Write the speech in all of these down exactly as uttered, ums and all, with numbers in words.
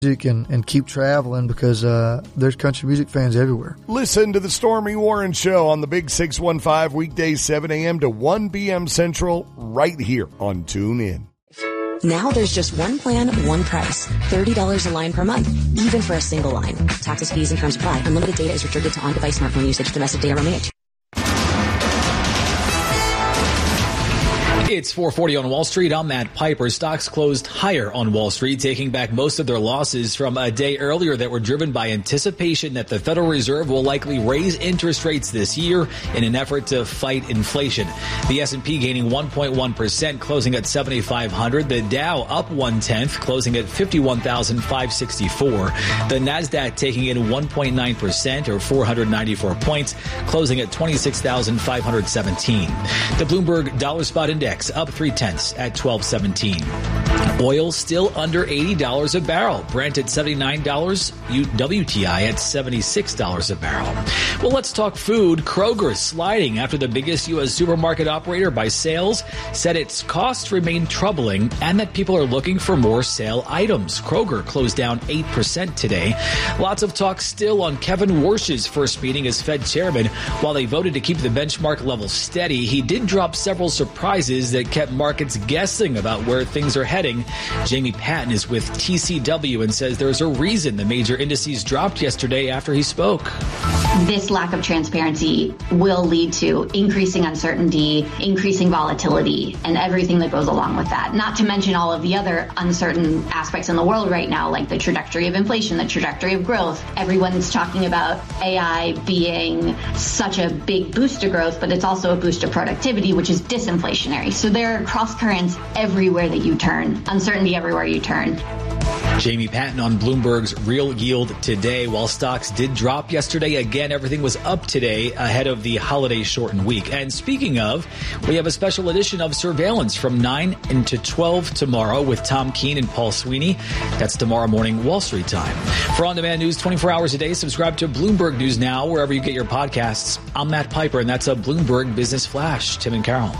music and, and keep traveling because uh, there's country music fans everywhere. Listen to the Stormy Warren Show on the Big six one five, weekdays seven a.m. to one p.m. Central, right here on TuneIn. Now there's just one plan, one price. thirty dollars a line per month, even for a single line. Taxes, fees, and terms apply. Unlimited data is restricted to on-device smartphone usage. Domestic data roaming age. It's four forty on Wall Street. I'm Matt Piper. Stocks closed higher on Wall Street, taking back most of their losses from a day earlier that were driven by anticipation that the Federal Reserve will likely raise interest rates this year in an effort to fight inflation. The S and P gaining one point one percent, closing at seventy-five hundred. The Dow up one-tenth, closing at fifty-one thousand five hundred sixty-four. The Nasdaq taking in one point nine percent, or four hundred ninety-four points, closing at twenty-six thousand five hundred seventeen. The Bloomberg Dollar Spot Index up three-tenths at twelve seventeen. Oil still under eighty dollars a barrel. Brent at seventy-nine dollars. W T I at seventy-six dollars a barrel. Well, let's talk food. Kroger sliding after the biggest U S supermarket operator by sales said its costs remain troubling and that people are looking for more sale items. Kroger closed down eight percent today. Lots of talk still on Kevin Warsh's first meeting as Fed chairman. While they voted to keep the benchmark level steady, he did drop several surprises that kept markets guessing about where things are heading. Jamie Patton is with T C W and says there's a reason the major indices dropped yesterday after he spoke. This lack of transparency will lead to increasing uncertainty, increasing volatility, and everything that goes along with that. Not to mention all of the other uncertain aspects in the world right now, like the trajectory of inflation, the trajectory of growth. Everyone's talking about A I being such a big boost to growth, but it's also a boost to productivity, which is disinflationary. So there are cross currents everywhere that you turn, uncertainty everywhere you turn. Jamie Patton on Bloomberg's Real Yield today. While stocks did drop yesterday, again, everything was up today ahead of the holiday shortened week. And speaking of, we have a special edition of Surveillance from nine into twelve tomorrow with Tom Keene and Paul Sweeney. That's tomorrow morning, Wall Street time. For on-demand news twenty-four hours a day, subscribe to Bloomberg News Now, wherever you get your podcasts. I'm Matt Piper, and that's a Bloomberg Business Flash. Tim and Carol.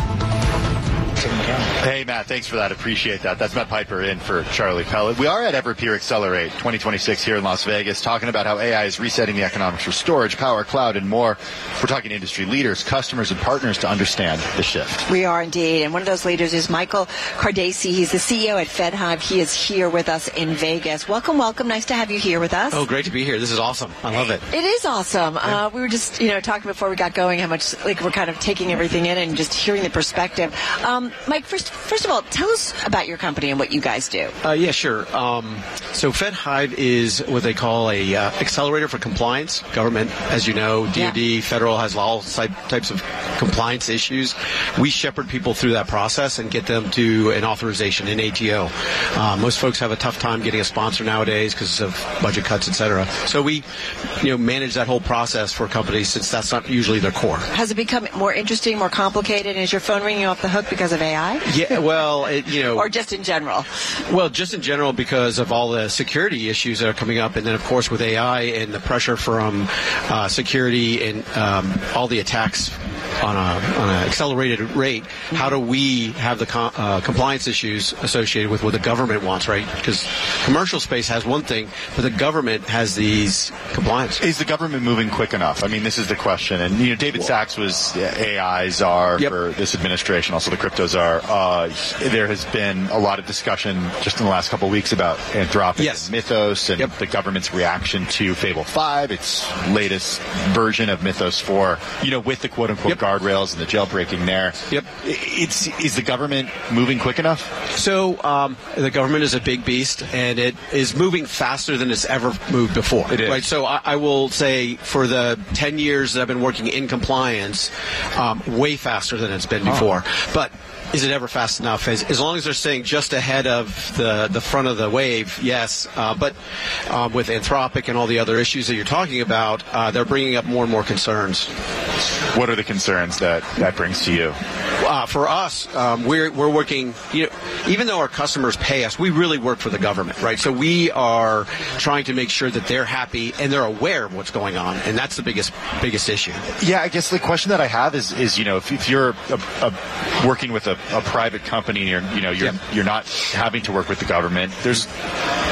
Hey, Matt, thanks for that. Appreciate that. That's Matt Piper in for Charlie Pellet. We are at Everpure Accelerate twenty twenty-six here in Las Vegas, talking about how A I is resetting the economics for storage, power, cloud, and more. We're talking industry leaders, customers, and partners to understand the shift. We are indeed. And one of those leaders is Michael Cardassi. He's the C E O at FedHive. He is here with us in Vegas. Welcome, welcome. Nice to have you here with us. Oh, great to be here. This is awesome. I love it. It is awesome. Yeah. Uh, we were just, you know, talking before we got going how much, like, we're kind of taking everything in and just hearing the perspective. Um, Mike, first, first of all, tell us about your company and what you guys do. Uh, yeah, sure. Um, so FedHive is what they call a uh, accelerator for compliance. Government, as you know, D O D, yeah. Federal has all types of compliance issues. We shepherd people through that process and get them to an authorization, an A T O. Uh, most folks have a tough time getting a sponsor nowadays because of budget cuts, et cetera. So we, you know, manage that whole process for companies since that's not usually their core. Has it become more interesting, more complicated? And is your phone ringing off the hook because of A I? Yeah, well, it, you know. Or just in general? Well, just in general because of all the security issues that are coming up. And then, of course, with A I and the pressure from uh, security and um, all the attacks on a on an accelerated rate, how do we have the com- uh, compliance issues associated with what the government wants, right? Because commercial space has one thing, but the government has these compliance. Is the government moving quick enough? I mean, this is the question. And, you know, David well, Sachs was A I czar yep. for this administration, also the crypto czar. Uh, there has been a lot of discussion just in the last couple of weeks about Anthropic yes. and Mythos and yep. the government's reaction to Fable five, its latest version of Mythos four, you know, with the quote-unquote yep. guardrails and the jailbreaking there. Yep. It's, is the government moving quick enough? So um, the government is a big beast, and it is moving faster than it's ever moved before. It is. Right? So I, I will say for the ten years that I've been working in compliance, um, way faster than it's been before. Oh. But is it ever fast enough? As, as long as they're staying just ahead of the, the front of the wave, yes. Uh, but um, with Anthropic and all the other issues that you're talking about, uh, they're bringing up more and more concerns. What are the concerns that that brings to you? Uh, for us, um, we're we're working. You know, even though our customers pay us, we really work for the government, right? So we are trying to make sure that they're happy and they're aware of what's going on, and that's the biggest biggest issue. Yeah, I guess the question that I have is is you know if, if you're a, a, working with a, a private company, or you know you're yeah. you're not having to work with the government. There's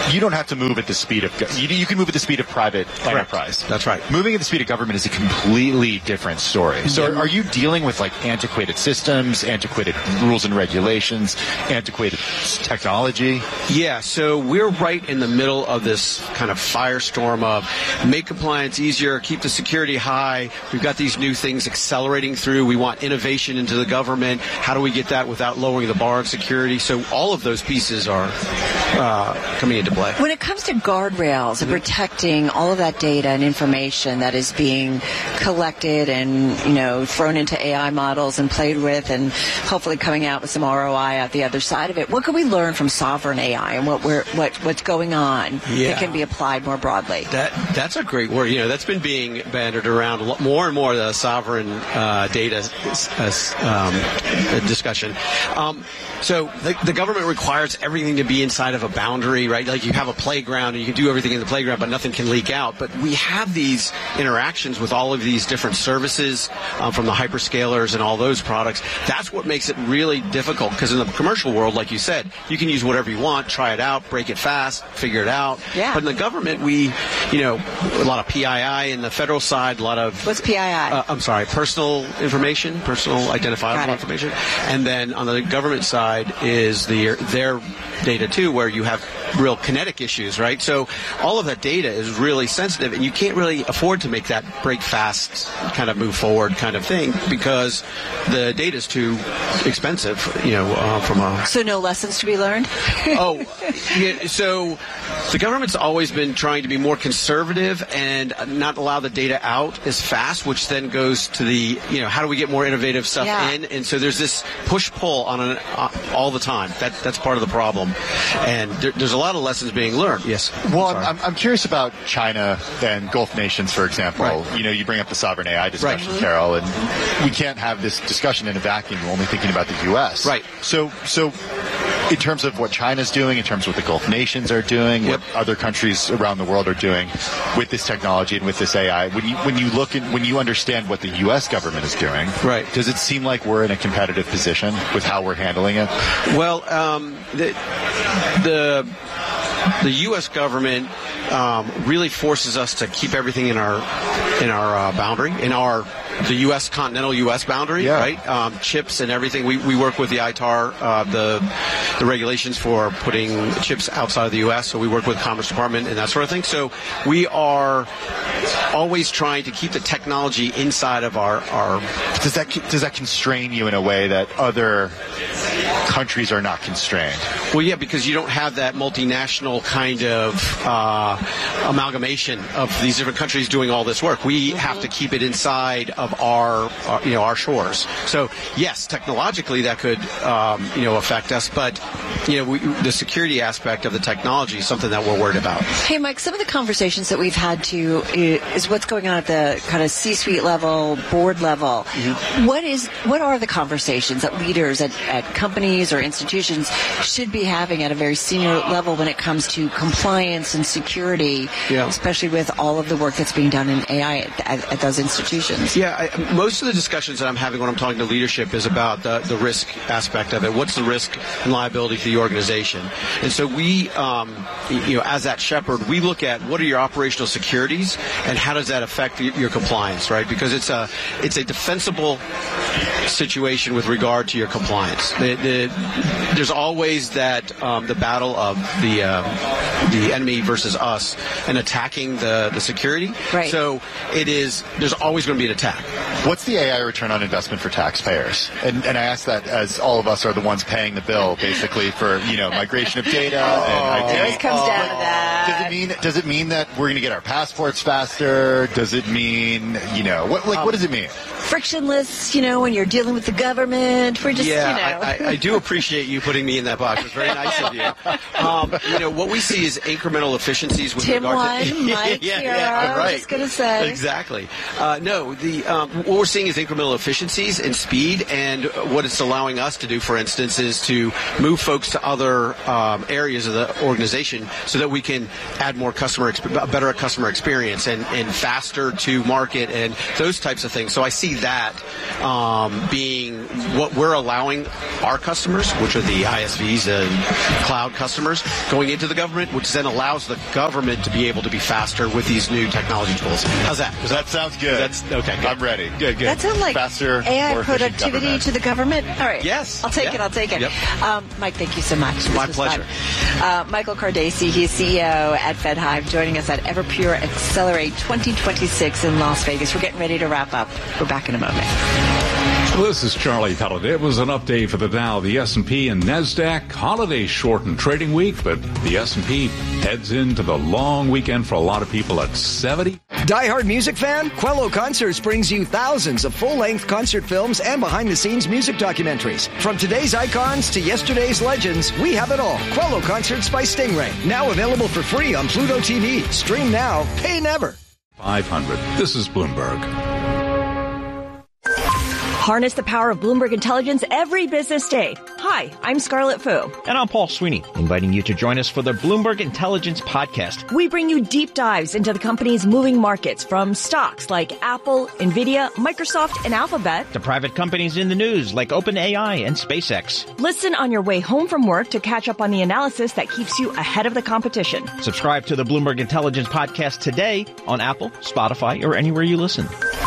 you don't have to move at the speed of you, you can move at the speed of private Correct. enterprise. That's right. Moving at the speed of government is a completely different story. So are, are you dealing with like antiquated systems, antiquated rules and regulations, antiquated technology? Yeah, so we're right in the middle of this kind of firestorm of make compliance easier, keep the security high. We've got these new things accelerating through. We want innovation into the government. How do we get that without lowering the bar of security? So all of those pieces are uh, coming into play. When it comes to guardrails and protecting all of that data and information that is being collected and, you know, thrown into A I models and played with and hopefully coming out with some R O I at the other side of it, what can we learn from sovereign A I and what we're what what's going on Yeah. that can be applied more broadly? That that's a great word. You know, that's been being bandied around a lot more and more. The sovereign uh, data um, discussion. Um, so the, the government requires everything to be inside of a boundary, right? Like you have a playground and you can do everything in the playground, but nothing can leak out. But we have these interactions with all of these different services um, from the hyperscalers and all those products. That's what makes it really difficult, because in the commercial world, like you said, you can use whatever you want, try it out, break it fast, figure it out. Yeah. But in the government, we, you know, a lot of P I I in the federal side, a lot of... What's P I I? Uh, I'm sorry, personal information, personal identifiable information. And then on the government side is the their data too, where you have real kinetic issues, right? So all of that data is really sensitive, and you can't really afford to make that break fast, kind of move forward kind of thing, because the data is too expensive, you know, uh, from a... So no lessons to be learned? oh, yeah, so the government's always been trying to be more conservative and not allow the data out as fast, which then goes to the, you know, how do we get more innovative stuff Yeah. in? And so there's this push-pull on an, uh, all the time. That That's part of the problem. And there, there's a lot of lessons being learned. Yes. Well, I'm, I'm curious about China and Gulf nations, for example. Right. You know, you bring up the sovereign A I discussion, Right. Carol, and we can't have this discussion in a vacuum. We're only thinking about the U S. Right. So, so in terms of what China's doing, in terms of what the Gulf nations are doing, Yep. what other countries around the world are doing with this technology and with this A I, when you when you look at when you understand what the U S government is doing, Right. does it seem like we're in a competitive position with how we're handling it? Well, um, the, the the U S government um, really forces us to keep everything in our in our uh, boundary, in our the U S continental U S boundary, Yeah. right? Um, chips and everything. We we work with the I T A R, uh, the the regulations for putting chips outside of the U S. So we work with Commerce Department and that sort of thing. So we are always trying to keep the technology inside of our our. Does that does that constrain you in a way that other countries are not constrained? Well, yeah, because you don't have that multinational kind of uh, amalgamation of these different countries doing all this work. We have to keep it inside of our, our you know, our shores. So, yes, technologically that could, um, you know, affect us, but you know, we, the security aspect of the technology is something that we're worried about. Hey, Mike, some of the conversations that we've had to is what's going on at the kind of C-suite level, board level. Mm-hmm. What is, what are the conversations that leaders at, at companies or institutions should be having at a very senior level when it comes to compliance and security, Yeah. especially with all of the work that's being done in A I at, at, at those institutions? Yeah, I, most of the discussions that I'm having when I'm talking to leadership is about the, the risk aspect of it. What's the risk and liability to the organization? And so we, um, you know, as that shepherd, we look at what are your operational securities and how does that affect your, your compliance, right? Because it's a it's a defensible situation with regard to your compliance. The, the, there's always that um, the battle of the um, the enemy versus us and attacking the, the security. Right. So it is. There's always going to be an attack. What's the A I return on investment for taxpayers? And, and I ask that as all of us are the ones paying the bill, basically, for, you know, migration of data and It always identity. comes down to that. Does it mean does it mean that we're going to get our passports faster? Does it mean, you know, what like what does it mean? Frictionless, you know, when you're dealing with the government. We're just, yeah, you know. I, I, I do appreciate you putting me in that box. It's very nice of you. Um, you know, what we see is incremental efficiencies with Tim regard to... one, Mike yeah, here, yeah, I was right. just going to say. Exactly. Uh, no, the um, what we're seeing is incremental efficiencies and speed, and what it's allowing us to do, for instance, is to move folks to other um, areas of the organization so that we can add more customer, exp- better customer experience and, and faster to market and those types of things. So I see that um, being what we're allowing our customers, which are the I S Vs and cloud customers, going into the government, which then allows the government to be able to be faster with these new technology tools. How's that? Does that sounds good. That's okay. Good. I'm ready. Good, good. That sounds like faster, A I more productivity government. to the government. All right. Yes. I'll take Yeah. it. I'll take it. Yep. Um, Mike, thank you so much. This My was pleasure. fun. Uh, Michael Cardasi, he's C E O at FedHive, joining us at Everpure Accelerate twenty twenty-six in Las Vegas. We're getting ready to wrap up. We're back in a moment. This is Charlie Pellet. It was an update for the Dow, the S and P, and NASDAQ. Holiday shortened trading week, but the S and P heads into the long weekend for a lot of people at seventy. Die-hard music fan? Quello Concerts brings you thousands of full-length concert films and behind-the-scenes music documentaries. From today's icons to yesterday's legends, we have it all. Quello Concerts by Stingray. Now available for free on Pluto T V. Stream now, pay never. five hundred. This is Bloomberg. Harness the power of Bloomberg Intelligence every business day. Hi, I'm Scarlett Fu. And I'm Paul Sweeney, inviting you to join us for the Bloomberg Intelligence Podcast. We bring you deep dives into the company's moving markets, from stocks like Apple, Nvidia, Microsoft, and Alphabet, to private companies in the news like OpenAI and SpaceX. Listen on your way home from work to catch up on the analysis that keeps you ahead of the competition. Subscribe to the Bloomberg Intelligence Podcast today on Apple, Spotify, or anywhere you listen.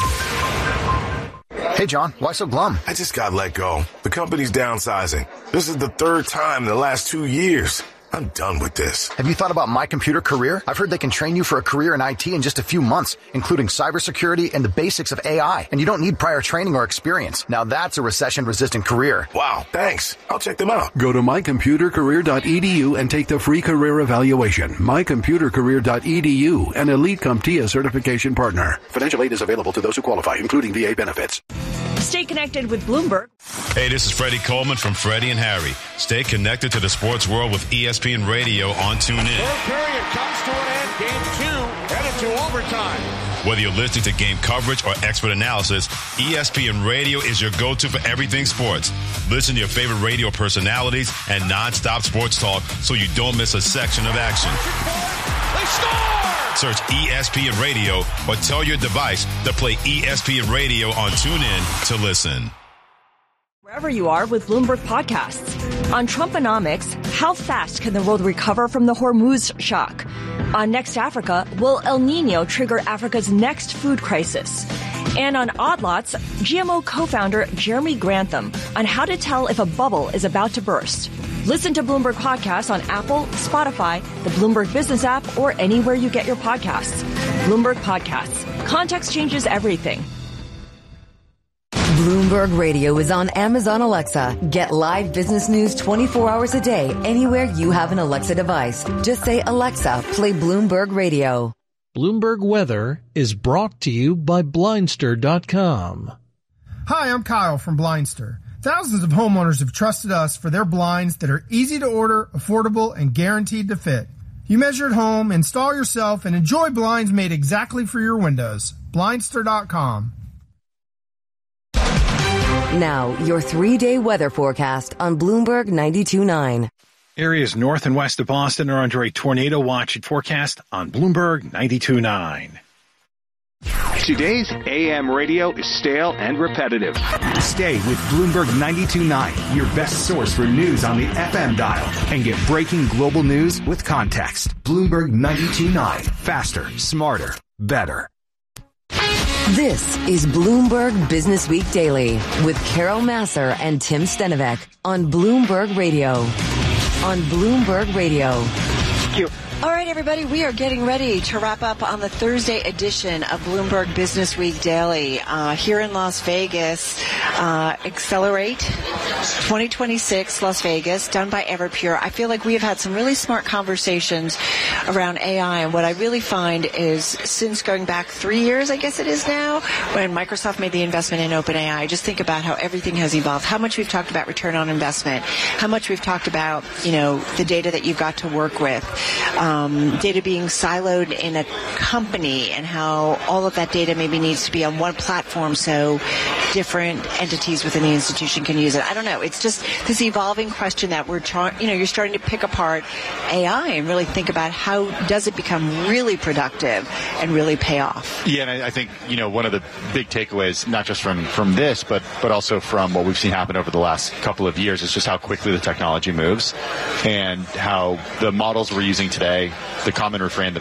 Hey, John, why so glum? I just got let go. The company's downsizing. This is the third time in the last two years. I'm done with this. Have you thought about My Computer Career? I've heard they can train you for a career in I T in just a few months, including cybersecurity and the basics of A I. And you don't need prior training or experience. Now that's a recession-resistant career. Wow, thanks. I'll check them out. Go to my computer career dot e d u and take the free career evaluation. my computer career dot e d u, an Elite CompTIA certification partner. Financial aid is available to those who qualify, including V A benefits. Stay connected with Bloomberg. Hey, this is Freddie Coleman from Freddie and Harry. Stay connected to the sports world with E S P N Radio on TuneIn. Third period comes to an end. Game two headed to overtime. Whether you're listening to game coverage or expert analysis, E S P N Radio is your go-to for everything sports. Listen to your favorite radio personalities and nonstop sports talk so you don't miss a section of action. They score! Search E S P N Radio or tell your device to play E S P N Radio on TuneIn to listen. Wherever you are with Bloomberg Podcasts. On Trumponomics, how fast can the world recover from the Hormuz shock? On Next Africa, will El Nino trigger Africa's next food crisis? And on Odd Lots, G M O co-founder Jeremy Grantham on how to tell if a bubble is about to burst. Listen to Bloomberg Podcasts on Apple, Spotify, the Bloomberg Business app, or anywhere you get your podcasts. Bloomberg Podcasts. Context changes everything. Bloomberg Radio is on Amazon Alexa. Get live business news twenty-four hours a day anywhere you have an Alexa device. Just say, Alexa, play Bloomberg Radio. Bloomberg Weather is brought to you by Blindster dot com. Hi, I'm Kyle from Blindster. Thousands of homeowners have trusted us for their blinds that are easy to order, affordable, and guaranteed to fit. You measure at home, install yourself, and enjoy blinds made exactly for your windows. Blindster dot com. Now, your three-day weather forecast on Bloomberg ninety-two point nine. Areas north and west of Boston are under a tornado watch and forecast on Bloomberg ninety-two point nine. Today's A M radio is stale and repetitive. Stay with Bloomberg ninety-two point nine, your best source for news on the F M dial, and get breaking global news with context. Bloomberg ninety-two point nine. Faster, smarter, better. This is Bloomberg Business Week Daily with Carol Massar and Tim Stenovec on Bloomberg Radio. On Bloomberg Radio. Thank you. All right, everybody, we are getting ready to wrap up on the Thursday edition of Bloomberg Business Week Daily uh, here in Las Vegas. Uh, Accelerate twenty twenty-six Las Vegas, done by Everpure. I feel like we have had some really smart conversations around A I, and what I really find is since going back three years, I guess it is now, when Microsoft made the investment in OpenAI, just think about how everything has evolved, how much we've talked about return on investment, how much we've talked about, you know, the data that you've got to work with. Um, Um, data being siloed in a company and how all of that data maybe needs to be on one platform so different entities within the institution can use it? I don't know. It's just this evolving question that we're trying, you know, you're starting to pick apart A I and really think about how does it become really productive and really pay off. Yeah, and I, I think, you know, one of the big takeaways, not just from, from this, but, but also from what we've seen happen over the last couple of years, is just how quickly the technology moves and how the models we're using today, the common refrain that